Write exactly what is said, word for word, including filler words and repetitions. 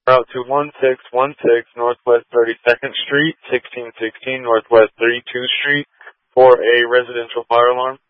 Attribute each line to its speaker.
Speaker 1: Route to one six one six Northwest thirty-second Street, sixteen sixteen Northwest thirty-second Street for a residential fire alarm.